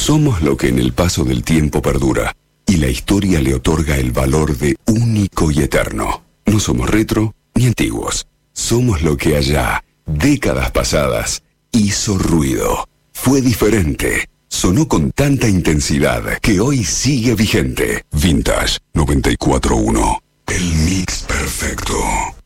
Somos lo que en el paso del tiempo perdura y la historia le otorga el valor de único y eterno. No somos retro ni antiguos. Somos lo que allá, décadas pasadas, hizo ruido. Fue diferente. Sonó con tanta intensidad que hoy sigue vigente. Vintage 94.1. El mix perfecto.